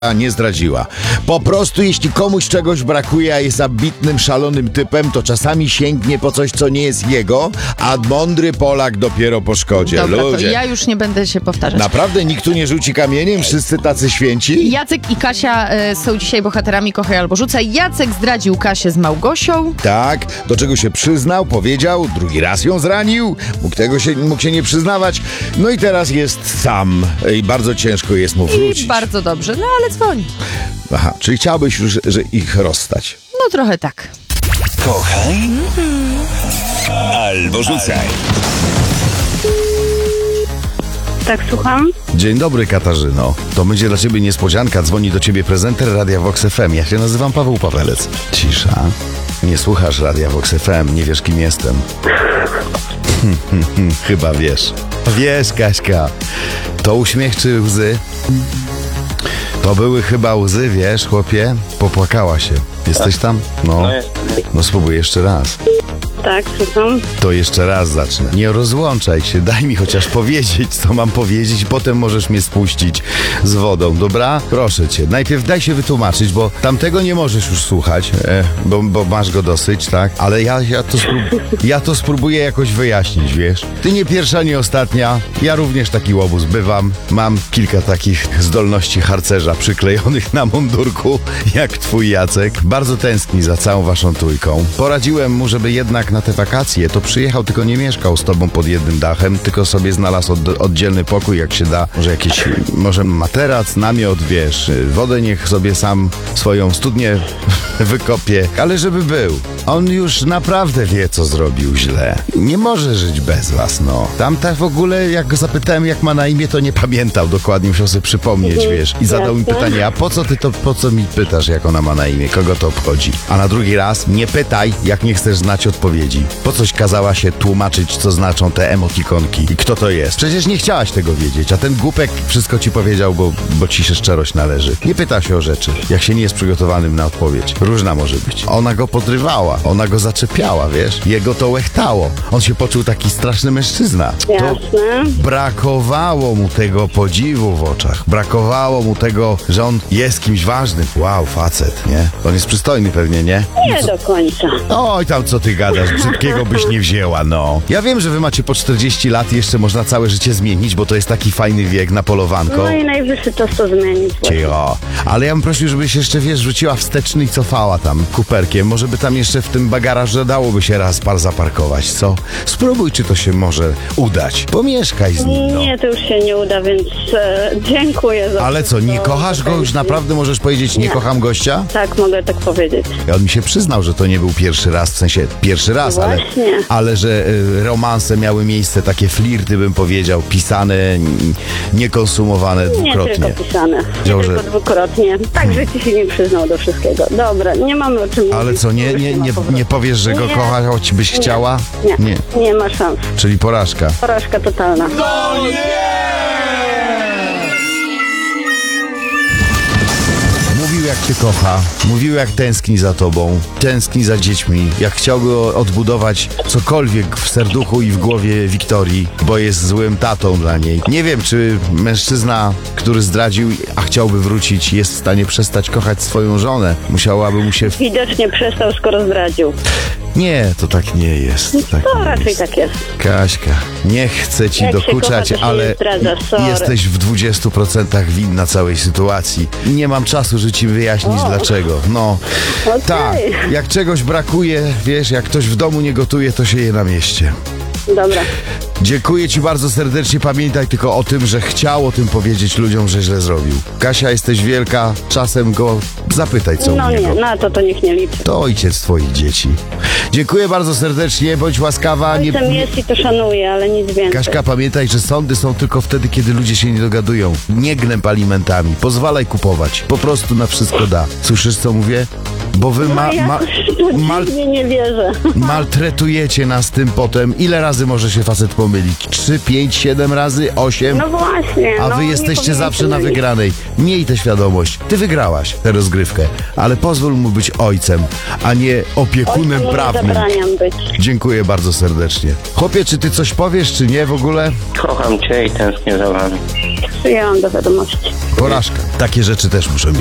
nie zdradziła. Po prostu jeśli komuś czegoś brakuje, a jest ambitnym, szalonym typem, to czasami sięgnie po coś, co nie jest jego, a mądry Polak dopiero po szkodzie. Dobra, Ludzie. to ja już nie będę się powtarzać. Naprawdę nikt tu nie rzuci kamieniem? Wszyscy tacy święci? Jacek i Kasia są dzisiaj bohaterami Kochaj albo Rzucaj. Jacek zdradził Kasię z Małgosią. Tak, do czego się przyznał, powiedział, drugi raz ją zranił, mógł się nie przyznawać, no i teraz jest sam i bardzo ciężko jest mu wrócić. I bardzo dobrze, no ale dzwoni. Aha, czyli chciałbyś już, że ich rozstać? No trochę tak. Kochaj albo rzucaj. Tak, słucham? Dzień dobry, Katarzyno. To będzie dla ciebie niespodzianka. Dzwoni do ciebie prezenter Radia Vox FM. Ja się nazywam Paweł Pawelec. Cisza. Nie słuchasz Radia Vox FM, nie wiesz, kim jestem. Chyba wiesz. Wiesz, Kaśka. To uśmiech czy łzy? To były chyba łzy, wiesz, chłopie? Popłakała się. Jesteś tam? No. No spróbuj jeszcze raz. Tak, słucham. To jeszcze raz zacznę. Nie rozłączaj się, daj mi chociaż powiedzieć, co mam powiedzieć, potem możesz mnie spuścić z wodą, dobra? Proszę cię, najpierw daj się wytłumaczyć, bo tamtego nie możesz już słuchać, bo masz go dosyć, tak? Ale ja to spróbuję jakoś wyjaśnić, wiesz? Ty nie pierwsza, nie ostatnia, ja również taki łobuz bywam. Mam kilka takich zdolności harcerza przyklejonych na mundurku, jak twój Jacek. Bardzo tęskni za całą waszą trójką. Poradziłem mu, żeby jednak na te wakacje to przyjechał, tylko nie mieszkał z tobą pod jednym dachem, tylko sobie znalazł oddzielny pokój, jak się da. Może materac, namiot, wiesz, wodę niech sobie sam swoją studnię wykopie, ale żeby był. On już naprawdę wie, co zrobił źle. Nie może żyć bez was, no. Tamta w ogóle, jak go zapytałem, jak ma na imię, to nie pamiętał dokładnie, musiał sobie przypomnieć, wiesz. I zadał mi pytanie, a po co mi pytasz, jak ona ma na imię? Kogo to obchodzi? A na drugi raz, nie pytaj, jak nie chcesz znać odpowiedzi. Po coś kazała się tłumaczyć, co znaczą te emotikonki i kto to jest? Przecież nie chciałaś tego wiedzieć, a ten głupek wszystko ci powiedział, bo ci się szczerość należy. Nie pyta się o rzeczy, jak się nie jest przygotowanym na odpowiedź. Różna może być. Ona go podrywała, ona go zaczepiała, wiesz? Jego to łechtało. On się poczuł taki straszny mężczyzna. Jasne. Brakowało mu tego podziwu w oczach. Brakowało mu tego, że on jest kimś ważnym. Wow, facet, nie? On jest przystojny pewnie, nie? Nie do końca. Oj, tam co ty gadasz, brzydkiego byś nie wzięła, no. Ja wiem, że wy macie po 40 lat i jeszcze można całe życie zmienić, bo to jest taki fajny wiek na polowanko. No i najwyższy czas to zmienić. Cicho. Ale ja bym prosił, żebyś jeszcze, wiesz, rzuciła wsteczny i cofała tam kuperkiem. Może by tam jeszcze w tym bagażu dałoby się raz zaparkować, co? Spróbuj, czy to się może udać. Pomieszkaj z nim, no. Nie, to już się nie uda, więc dziękuję za Ale co, nie wszystko. kochasz go? Już naprawdę możesz powiedzieć, nie kocham gościa? Tak, mogę tak powiedzieć. I on mi się przyznał, że to nie był pierwszy raz, w sensie pierwszy raz, Właśnie. ale że romanse miały miejsce, takie flirty, bym powiedział, pisane, niekonsumowane Nie dwukrotnie. tylko pisane, nie Powiedział, że- tylko dwukrotnie. Także ci się nie przyznał do wszystkiego. Dobra, nie mamy o czym mówić. Ale co, nie powiesz, że go Nie. kochasz, choć byś chciała? Nie ma szans. Czyli porażka. Porażka totalna. Mówił, jak cię kocha, mówił, jak tęskni za tobą, tęskni za dziećmi, jak chciałby odbudować cokolwiek w serduchu i w głowie Wiktorii, bo jest złym tatą dla niej. Nie wiem, czy mężczyzna, który zdradził, a chciałby wrócić, jest w stanie przestać kochać swoją żonę. Musiałaby mu się... Widocznie przestał, skoro zdradził. Nie, to tak nie jest. Tak To nie raczej jest. tak jest. Kaśka, nie chcę ci Jak się dokuczać, kocha, to się ale nie zdradza, sorry. jesteś w 20% winna całej sytuacji. Nie mam czasu, żeby ci wyjaśnić dlaczego. No, Okej. tak, jak czegoś brakuje, wiesz, jak ktoś w domu nie gotuje, to się je na mieście. Dobra. Dziękuję ci bardzo serdecznie, pamiętaj tylko o tym, że chciał o tym powiedzieć ludziom, że źle zrobił. Kasia, jesteś wielka, czasem go zapytaj, co No u niego. nie, na to niech nie liczy. To ojciec twoich dzieci. Dziękuję bardzo serdecznie, bądź łaskawa. Ojcem jest i to szanuję, ale nic więcej. Kaśka, pamiętaj, że sądy są tylko wtedy, kiedy ludzie się nie dogadują. Nie gnęb alimentami. Pozwalaj kupować. Po prostu na wszystko da. Słyszysz, co mówię? Bo wy To dziwnie nie wierzę. maltretujecie nas tym potem. Ile razy może się facet pomylić? 3, 5, 7 razy? 8? No właśnie. A no, wy nie jesteście powinien zawsze się na mylić. wygranej. Miej tę świadomość. Ty wygrałaś tę rozgrywkę, ale pozwól mu być ojcem, a nie opiekunem Ojcom nie prawnym. zabraniam być. Dziękuję bardzo serdecznie. Chłopie, czy ty coś powiesz, czy nie w ogóle? Kocham cię i tęsknię za wami. Przyjęłam do wiadomości. Porażka. Takie rzeczy też muszą mieć.